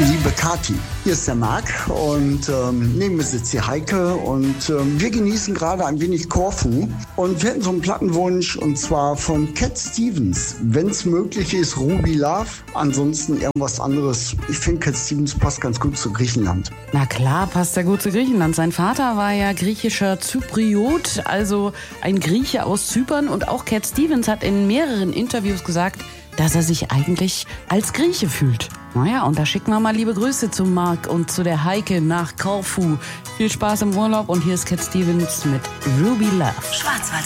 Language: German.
Liebe Kathi, hier ist der Marc und neben mir sitzt die Heike und wir genießen gerade ein wenig Korfu und wir hätten so einen Plattenwunsch und zwar von Cat Stevens. Wenn es möglich ist, Ruby Love, ansonsten irgendwas anderes. Ich finde, Cat Stevens passt ganz gut zu Griechenland. Na klar, passt er gut zu Griechenland. Sein Vater war ja griechischer Zypriot, also ein Grieche aus Zypern, und auch Cat Stevens hat in mehreren Interviews gesagt, dass er sich eigentlich als Grieche fühlt. Naja, und da schicken wir mal liebe Grüße zum Marc und zu der Heike nach Korfu. Viel Spaß im Urlaub und hier ist Cat Stevens mit Ruby Love. Schwarzwald.